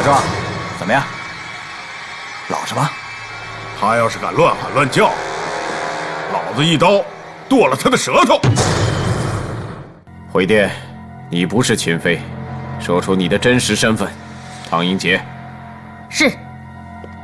大壮，怎么样？老实吧？ 他要是敢乱喊乱叫，老子一刀剁了他的舌头！ 回殿，你不是秦妃，说出你的真实身份。唐英杰。 是。